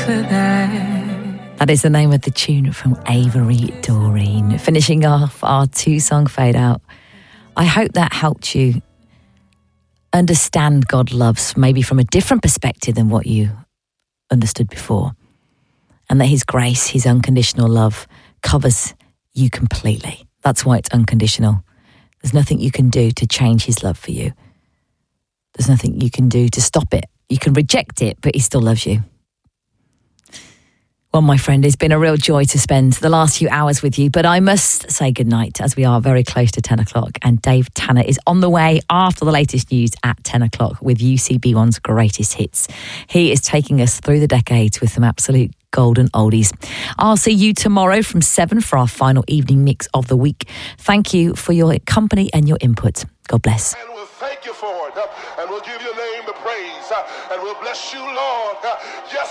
for that. That is the name of the tune from Avery Doreen. Finishing off our 2-song fade out. I hope that helped you understand God loves maybe from a different perspective than what you understood before. And that his grace, his unconditional love covers you completely. That's why it's unconditional. There's nothing you can do to change his love for you. There's nothing you can do to stop it. You can reject it, but he still loves you. Well, my friend, it's been a real joy to spend the last few hours with you, but I must say goodnight as we are very close to 10 o'clock and Dave Tanner is on the way after the latest news at 10 o'clock with UCB1's greatest hits. He is taking us through the decades with some absolute golden oldies. I'll see you tomorrow from 7 for our final evening mix of the week. Thank you for your company and your input. God bless. And we'll thank you for it, and we'll give your name the praise, and we'll bless you, Lord. Yes,